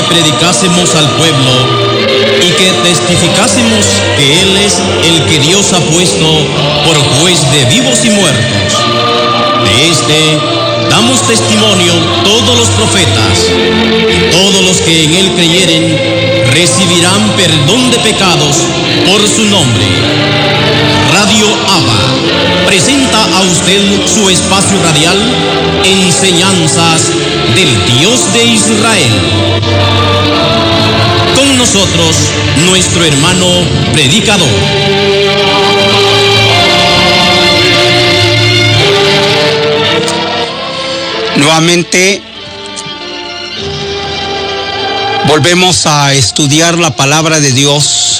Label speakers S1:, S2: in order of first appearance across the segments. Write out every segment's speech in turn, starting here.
S1: predicásemos al pueblo y que testificásemos que Él es el que Dios ha puesto por juez de vivos y muertos. De este damos testimonio todos los profetas, y todos los que en Él creyeren recibirán perdón de pecados por su nombre. Radio Abba presenta a usted su espacio radial, Enseñanzas del Dios de Israel. Con nosotros, nuestro hermano predicador.
S2: Nuevamente volvemos a estudiar la palabra de Dios,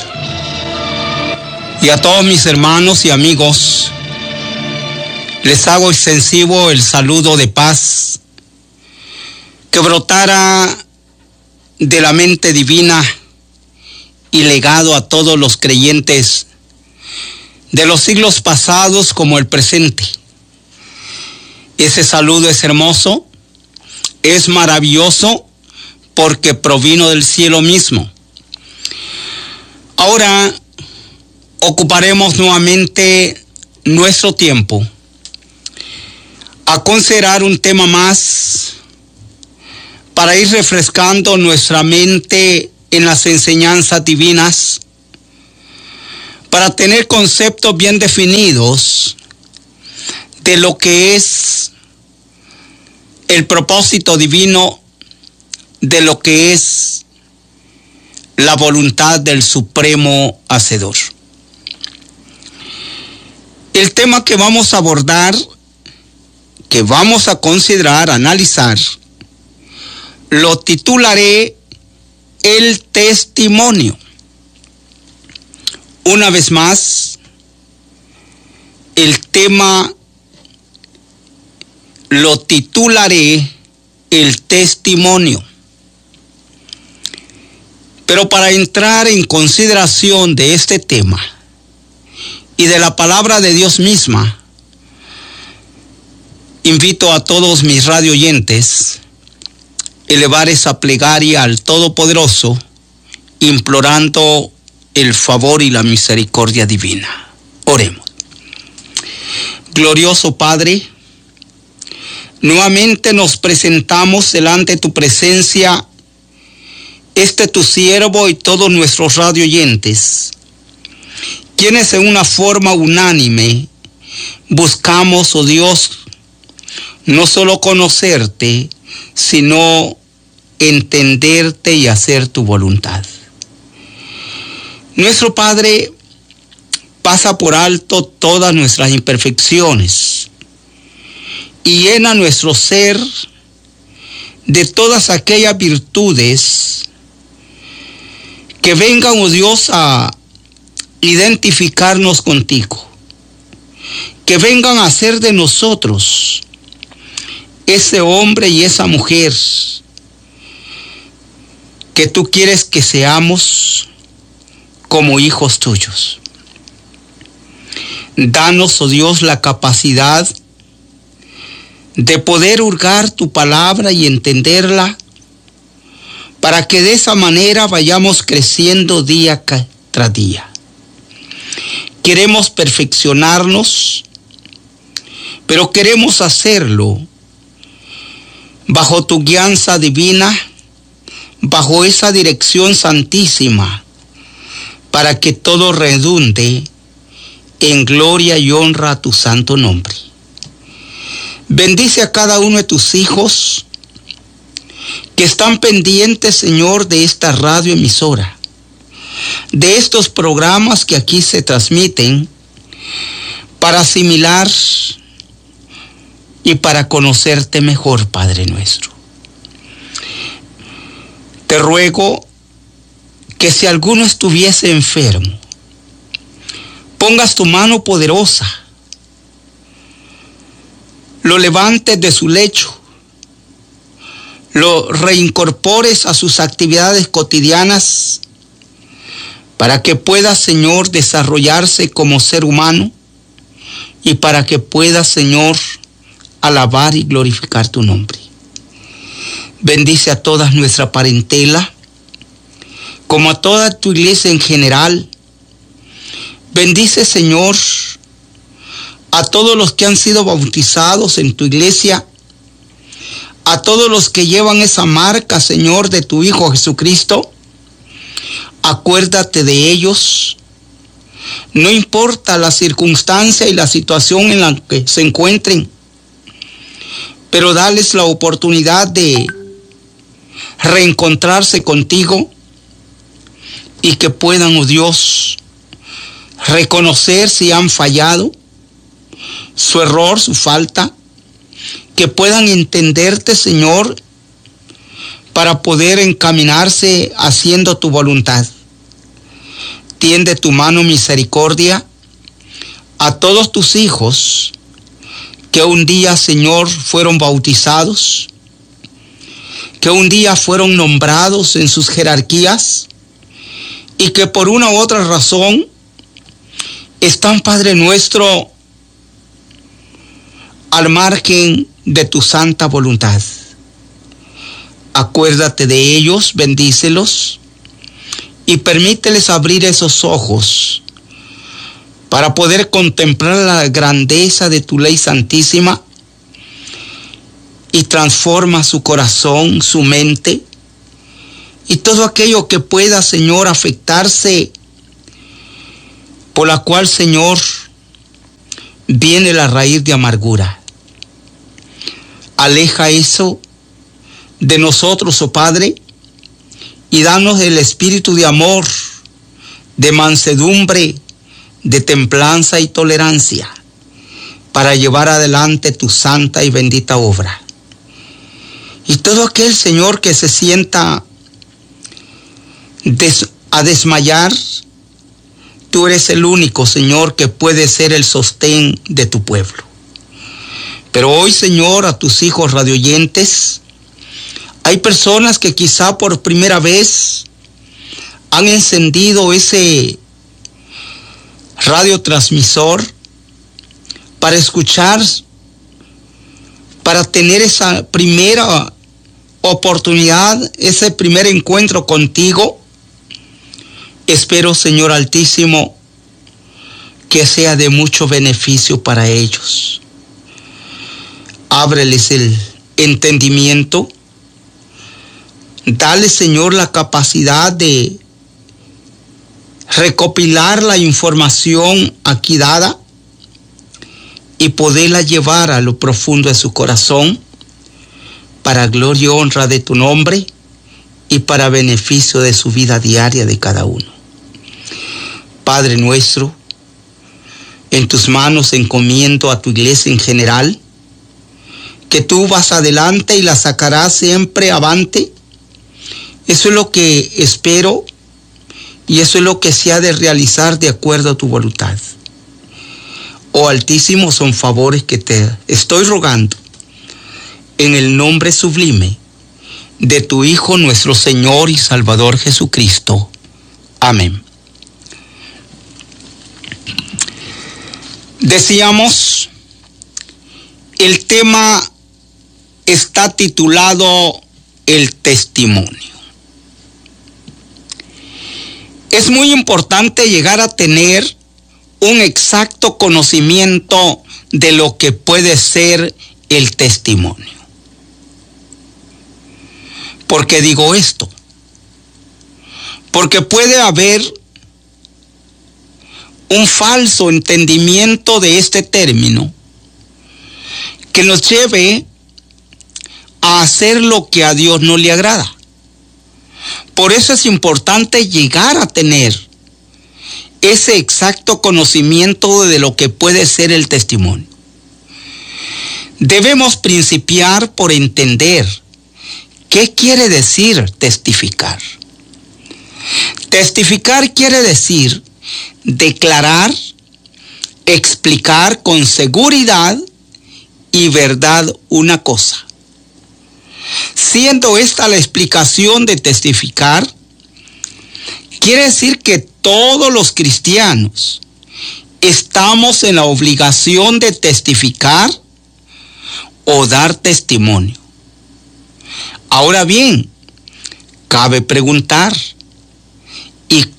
S2: y a todos mis hermanos y amigos les hago extensivo el saludo de paz que brotara de la mente divina y legado a todos los creyentes de los siglos pasados como el presente. Ese saludo es hermoso, es maravilloso, porque provino del cielo mismo. Ahora ocuparemos nuevamente nuestro tiempo a considerar un tema más para ir refrescando nuestra mente en las enseñanzas divinas, para tener conceptos bien definidos de lo que es el propósito divino, de lo que es la voluntad del Supremo Hacedor. El tema que vamos a abordar, que vamos a considerar, analizar, lo titularé el testimonio. Una vez más, el tema lo titularé el testimonio. Pero para entrar en consideración de este tema y de la palabra de Dios misma, invito a todos mis radio oyentes a elevar esa plegaria al Todopoderoso, implorando el favor y la misericordia divina. Oremos. Glorioso Padre, nuevamente nos presentamos delante de tu presencia, tu siervo y todos nuestros radio oyentes, quienes en una forma unánime buscamos, oh Dios, no solo conocerte, sino entenderte y hacer tu voluntad. Nuestro Padre pasa por alto todas nuestras imperfecciones y llena nuestro ser de todas aquellas virtudes que vengan, oh Dios, a identificarnos contigo, que vengan a hacer de nosotros ese hombre y esa mujer que tú quieres que seamos como hijos tuyos. Danos, oh Dios, la capacidad de poder hurgar tu palabra y entenderla, para que de esa manera vayamos creciendo día tras día. Queremos perfeccionarnos, pero queremos hacerlo bajo tu guianza divina, bajo esa dirección santísima, para que todo redunde en gloria y honra a tu santo nombre. Bendice a cada uno de tus hijos que están pendientes, Señor, de esta radioemisora, de estos programas que aquí se transmiten, para asimilar y para conocerte mejor, Padre nuestro. Te ruego que si alguno estuviese enfermo, pongas tu mano poderosa, lo levantes de su lecho, lo reincorpores a sus actividades cotidianas, para que pueda, Señor, desarrollarse como ser humano y para que pueda, Señor, alabar y glorificar tu nombre. Bendice a toda nuestra parentela, como a toda tu iglesia en general. Bendice, Señor, a todos los que han sido bautizados en tu iglesia, a todos los que llevan esa marca, Señor, de tu Hijo Jesucristo. Acuérdate de ellos. No importa la circunstancia y la situación en la que se encuentren, pero dales la oportunidad de reencontrarse contigo y que puedan, oh Dios, reconocer si han fallado, su error, su falta, que puedan entenderte, Señor, para poder encaminarse haciendo tu voluntad. Tiende tu mano misericordia a todos tus hijos que un día, Señor, fueron bautizados, que un día fueron nombrados en sus jerarquías y que por una u otra razón están, Padre nuestro, al margen de tu santa voluntad. Acuérdate de ellos, bendícelos y permíteles abrir esos ojos para poder contemplar la grandeza de tu ley santísima y transforma su corazón, su mente y todo aquello que pueda, Señor, afectarse, por la cual, Señor, viene la raíz de amargura. Aleja eso de nosotros, oh Padre, y danos el espíritu de amor, de mansedumbre, de templanza y tolerancia, para llevar adelante tu santa y bendita obra. Y todo aquel, Señor, que se sienta a desmayar, tú eres el único, Señor, que puede ser el sostén de tu pueblo. Pero hoy, Señor, a tus hijos radioyentes, hay personas que quizá por primera vez han encendido ese radiotransmisor para escuchar, para tener esa primera oportunidad, ese primer encuentro contigo. Espero, Señor Altísimo, que sea de mucho beneficio para ellos. Ábreles el entendimiento. Dale, Señor, la capacidad de recopilar la información aquí dada y poderla llevar a lo profundo de su corazón para gloria y honra de tu nombre y para beneficio de su vida diaria de cada uno. Padre nuestro, en tus manos encomiendo a tu iglesia en general, que tú vas adelante y la sacarás siempre avante. Eso es lo que espero y eso es lo que se ha de realizar de acuerdo a tu voluntad. Oh Altísimo, son favores que te estoy rogando en el nombre sublime de tu Hijo, nuestro Señor y Salvador Jesucristo. Amén. Decíamos, el tema está titulado El testimonio. Es muy importante llegar a tener un exacto conocimiento de lo que puede ser el testimonio. ¿Por qué digo esto? Porque puede haber un falso entendimiento de este término que nos lleve a hacer lo que a Dios no le agrada. Por eso es importante llegar a tener ese exacto conocimiento de lo que puede ser el testimonio. Debemos principiar por entender qué quiere decir testificar. Testificar quiere decir declarar, explicar con seguridad y verdad una cosa. Siendo esta la explicación de testificar, quiere decir que todos los cristianos estamos en la obligación de testificar o dar testimonio. Ahora bien, cabe preguntar,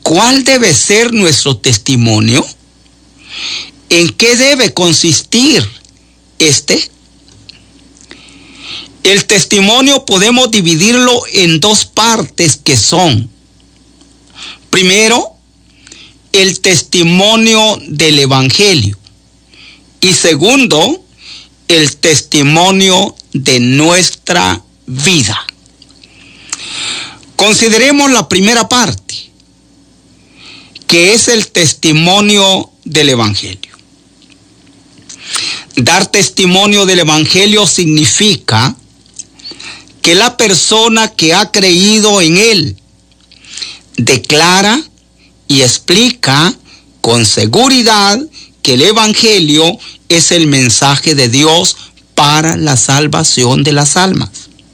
S2: ¿Cuál debe ser nuestro testimonio? ¿En qué debe consistir este? El testimonio podemos dividirlo en dos partes que son: primero, el testimonio del Evangelio, y segundo, el testimonio de nuestra vida. Consideremos la primera parte, que es el testimonio del Evangelio. Dar testimonio del Evangelio significa que la persona que ha creído en él declara y explica con seguridad que el Evangelio es el mensaje de Dios para la salvación de las almas.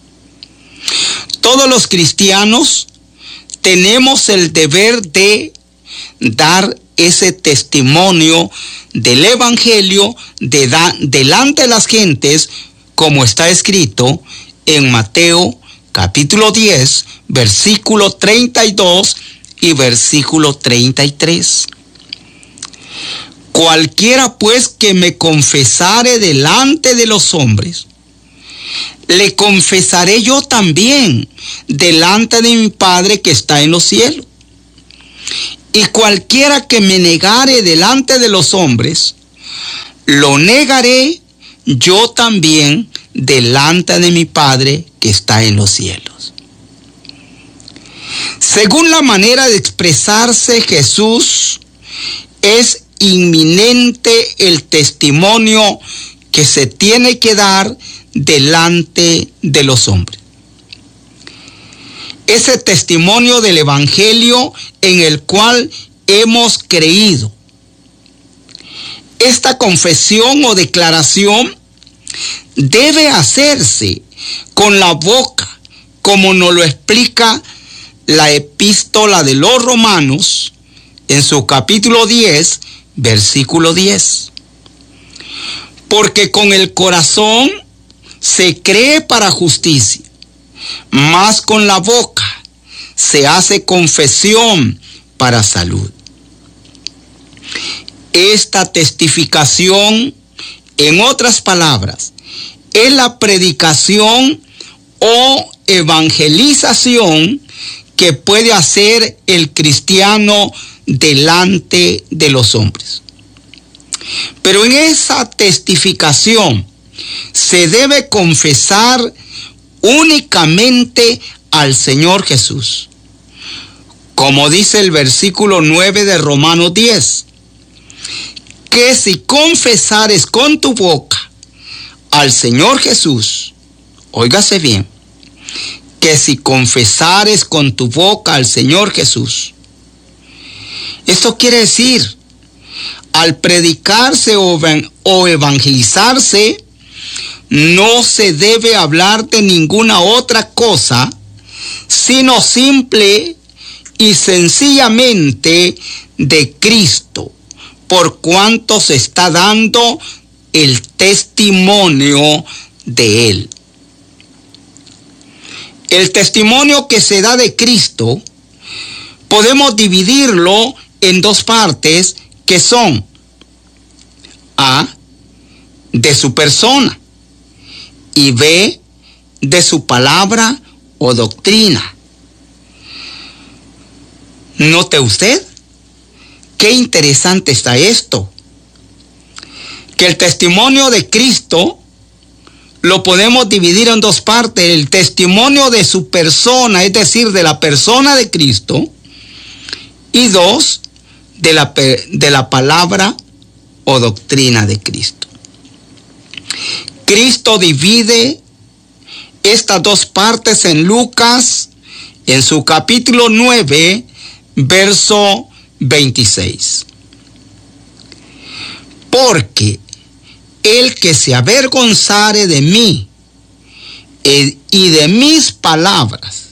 S2: Todos los cristianos tenemos el deber de dar ese testimonio del Evangelio delante de las gentes, como está escrito en Mateo capítulo 10, versículo 32 y versículo 33. Cualquiera pues que me confesare delante de los hombres, le confesaré yo también delante de mi Padre que está en los cielos. Y cualquiera que me negare delante de los hombres, lo negaré yo también delante de mi Padre que está en los cielos. Según la manera de expresarse Jesús, es inminente el testimonio que se tiene que dar delante de los hombres. Ese testimonio del Evangelio en el cual hemos creído. Esta confesión o declaración debe hacerse con la boca, como nos lo explica la epístola de los Romanos en su capítulo 10, versículo 10. Porque con el corazón se cree para justicia, mas con la boca se hace confesión para salud. Esta testificación, en otras palabras, es la predicación o evangelización que puede hacer el cristiano delante de los hombres. Pero en esa testificación se debe confesar únicamente al Señor Jesús. Como dice el versículo 9 de Romanos 10, que si confesares con tu boca al Señor Jesús, óigase bien, que si confesares con tu boca al Señor Jesús, esto quiere decir, al predicarse o evangelizarse, no se debe hablar de ninguna otra cosa, sino simple y sencillamente de Cristo, por cuanto se está dando el testimonio de Él. El testimonio que se da de Cristo podemos dividirlo en dos partes que son A, de su persona, y B, de su palabra o doctrina. Note usted, qué interesante está esto, que el testimonio de Cristo lo podemos dividir en dos partes: el testimonio de su persona, es decir, de la persona de Cristo, y dos, de la palabra o doctrina de Cristo. Cristo divide estas dos partes en Lucas, en su capítulo 9, verso 26. Porque el que se avergonzare de mí y de mis palabras,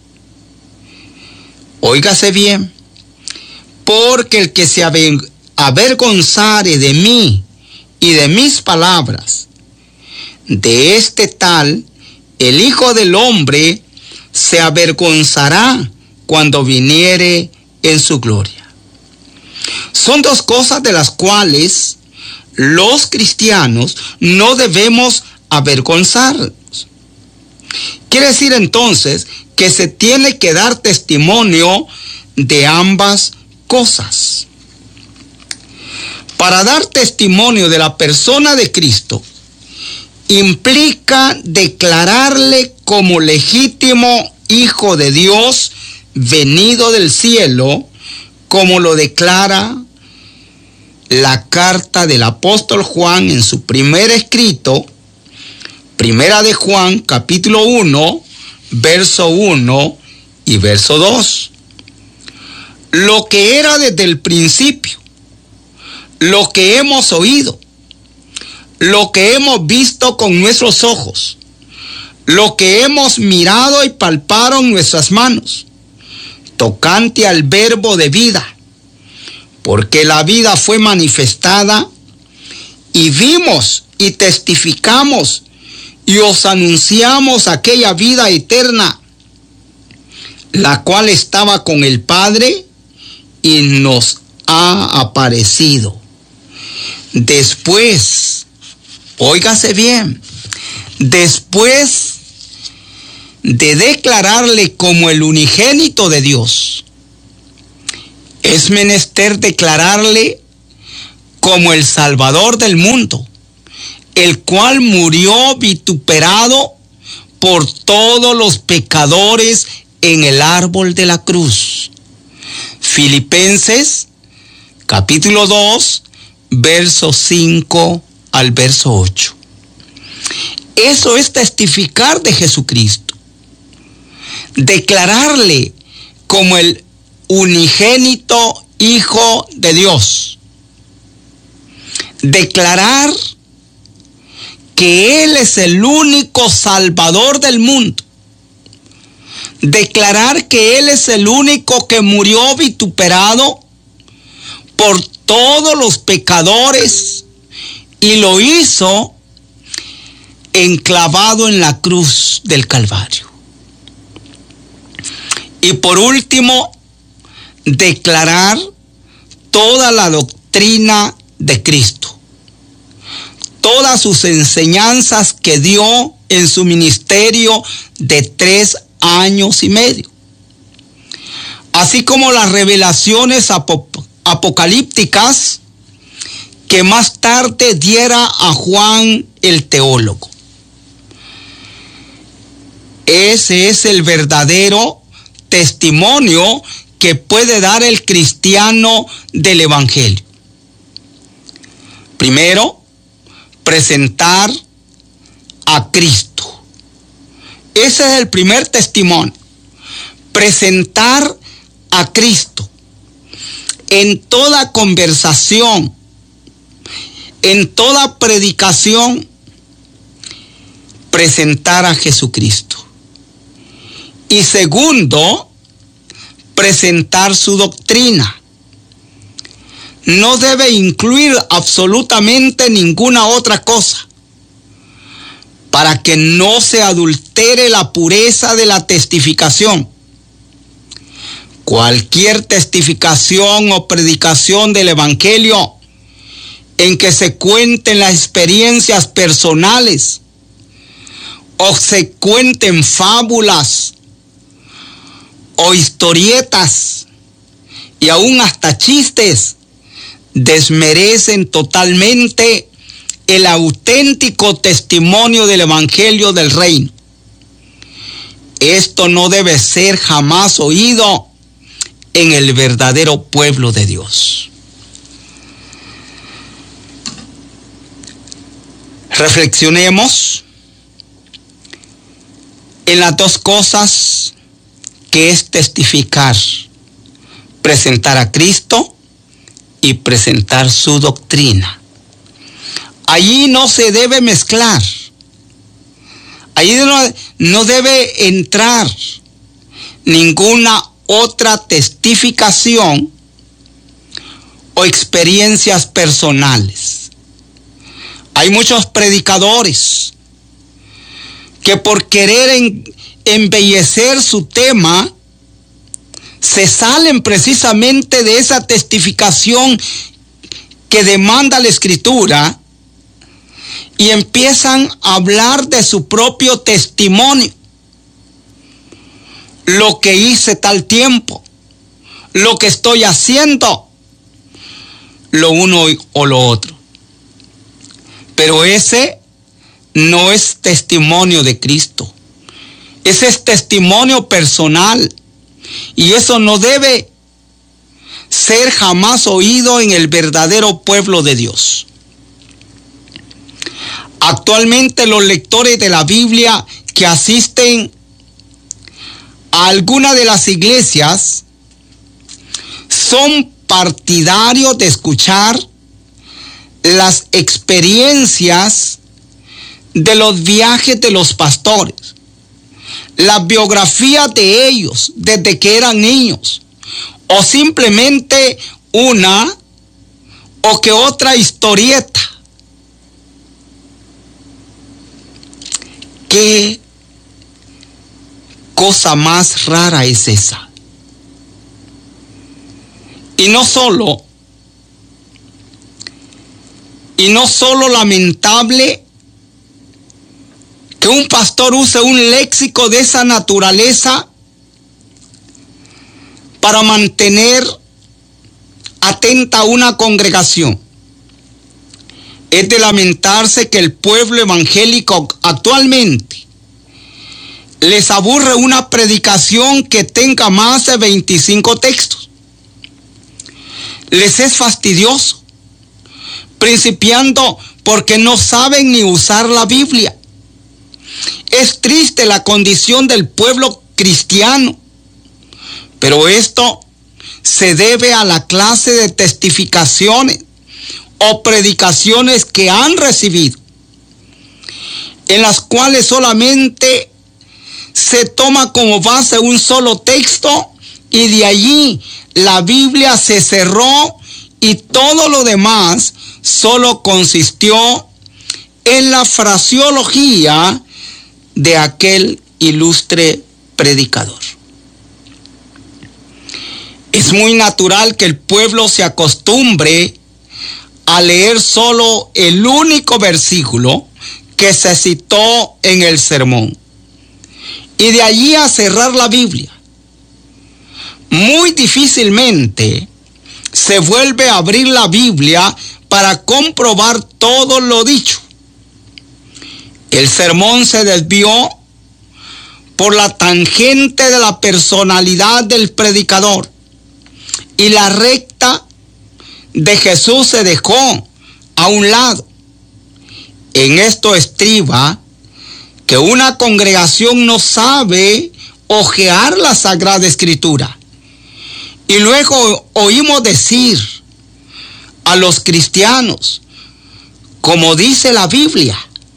S2: óigase bien, porque el que se avergonzare de mí y de mis palabras, de este tal, el Hijo del Hombre se avergonzará cuando viniere en su gloria. Son dos cosas de las cuales los cristianos no debemos avergonzarnos. Quiere decir entonces que se tiene que dar testimonio de ambas cosas. Para dar testimonio de la persona de Cristo implica declararle como legítimo Hijo de Dios venido del cielo, como lo declara la carta del apóstol Juan en su primer escrito, Primera de Juan, capítulo 1, verso 1 y verso 2. Lo que era desde el principio, lo que hemos oído, lo que hemos visto con nuestros ojos, lo que hemos mirado y palparon nuestras manos, tocante al verbo de vida, porque la vida fue manifestada y vimos y testificamos y os anunciamos aquella vida eterna, la cual estaba con el Padre y nos ha aparecido. Después, óigase bien, después de declararle como el unigénito de Dios, es menester declararle como el Salvador del mundo, el cual murió vituperado por todos los pecadores en el árbol de la cruz. Filipenses, capítulo 2, verso 5 al verso 8. Eso es testificar de Jesucristo. Declararle como el unigénito Hijo de Dios. Declarar que Él es el único Salvador del mundo. Declarar que Él es el único que murió vituperado por todos los pecadores y lo hizo enclavado en la cruz del Calvario. Y por último, declarar toda la doctrina de Cristo, todas sus enseñanzas que dio en su ministerio de 3 años y medio, así como las revelaciones apocalípticas que más tarde diera a Juan el teólogo. Ese es el verdadero testimonio que puede dar el cristiano del Evangelio. Primero, presentar a Cristo. Ese es el primer testimonio. Presentar a Cristo. En toda conversación, en toda predicación, presentar a Jesucristo. Y segundo, presentar su doctrina. No debe incluir absolutamente ninguna otra cosa, para que no se adultere la pureza de la testificación. Cualquier testificación o predicación del Evangelio en que se cuenten las experiencias personales o se cuenten fábulas o historietas y aún hasta chistes, desmerecen totalmente el auténtico testimonio del Evangelio del Reino. Esto no debe ser jamás oído en el verdadero pueblo de Dios. Reflexionemos en las dos cosas que es testificar: presentar a Cristo y presentar su doctrina. Allí no se debe mezclar. Allí no debe entrar ninguna otra testificación o experiencias personales. Hay muchos predicadores que por querer embellecer su tema se salen precisamente de esa testificación que demanda la Escritura y empiezan a hablar de su propio testimonio. Lo que hice tal tiempo, lo que estoy haciendo, lo uno o lo otro. Pero ese no es testimonio de Cristo. Ese es testimonio personal. Y eso no debe ser jamás oído en el verdadero pueblo de Dios. Actualmente los lectores de la Biblia que asisten a alguna de las iglesias son partidarios de escuchar las experiencias de los viajes de los pastores, las biografías de ellos desde que eran niños, o simplemente una o que otra historieta. ¿Qué cosa más rara es esa? Y no solo lamentable que un pastor use un léxico de esa naturaleza para mantener atenta a una congregación. Es de lamentarse que el pueblo evangélico actualmente les aburre una predicación que tenga más de 25 textos. Les es fastidioso, principiando porque no saben ni usar la Biblia. Es triste la condición del pueblo cristiano, pero esto se debe a la clase de testificaciones o predicaciones que han recibido, en las cuales solamente se toma como base un solo texto y de allí la Biblia se cerró y todo lo demás solo consistió en la fraseología de aquel ilustre predicador. Es muy natural que el pueblo se acostumbre a leer solo el único versículo que se citó en el sermón y de allí a cerrar la Biblia. Muy difícilmente se vuelve a abrir la Biblia para comprobar todo lo dicho. El sermón se desvió por la tangente de la personalidad del predicador y la recta de Jesús se dejó a un lado. En esto estriba que una congregación no sabe hojear la Sagrada Escritura. Y luego oímos decir a los cristianos, como dice la Biblia.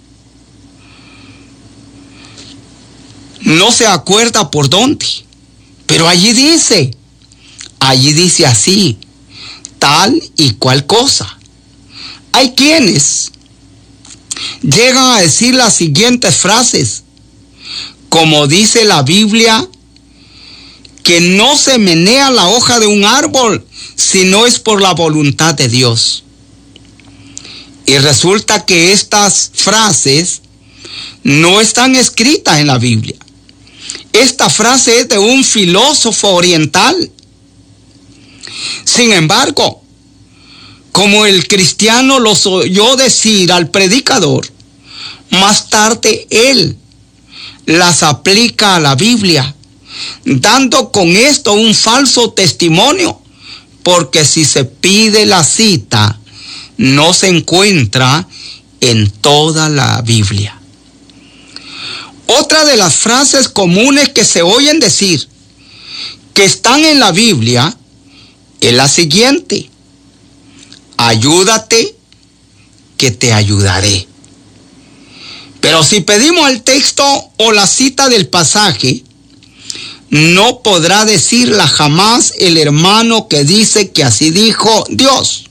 S2: No se acuerda por dónde, pero allí dice así, tal y cual cosa. Hay quienes llegan a decir las siguientes frases, como dice la Biblia, que no se menea la hoja de un árbol si no es por la voluntad de Dios. Y resulta que estas frases no están escritas en la Biblia. Esta frase es de un filósofo oriental. Sin embargo, como el cristiano los oyó decir al predicador, más tarde él las aplica a la Biblia, dando con esto un falso testimonio, porque si se pide la cita, no se encuentra en toda la Biblia. Otra de las frases comunes que se oyen decir que están en la Biblia es la siguiente: ayúdate, que te ayudaré. Pero si pedimos el texto o la cita del pasaje, no podrá decirla jamás el hermano que dice que así dijo Dios.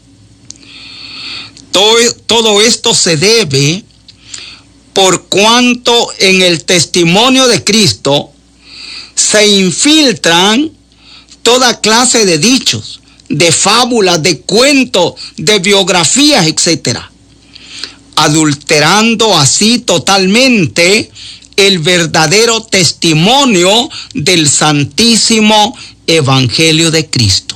S2: Todo esto se debe por cuanto en el testimonio de Cristo se infiltran toda clase de dichos, de fábulas, de cuentos, de biografías, etc., adulterando así totalmente el verdadero testimonio del santísimo Evangelio de Cristo.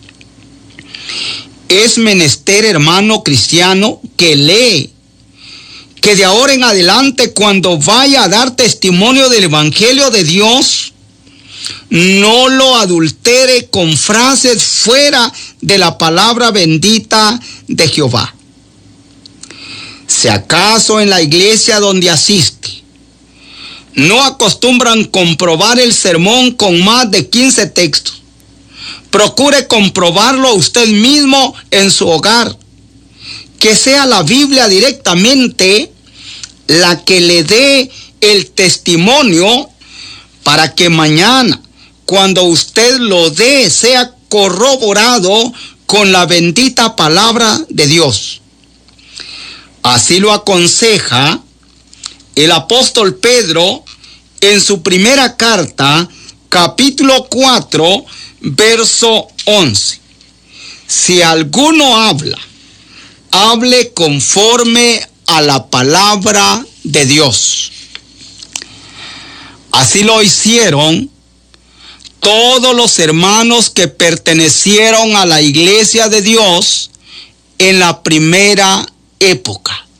S2: Es menester, hermano cristiano, que lee, que de ahora en adelante, cuando vaya a dar testimonio del Evangelio de Dios, no lo adultere con frases fuera de la palabra bendita de Jehová. Si acaso en la iglesia donde asiste no acostumbran comprobar el sermón con más de 15 textos, procure comprobarlo usted mismo en su hogar. Que sea la Biblia directamente la que le dé el testimonio, para que mañana, cuando usted lo dé, sea corroborado con la bendita palabra de Dios. Así lo aconseja el apóstol Pedro en su primera carta, capítulo 4, verso 11. Si alguno habla, hable conforme a la palabra de Dios. Así lo hicieron todos los hermanos que pertenecieron a la iglesia de Dios en la primera época.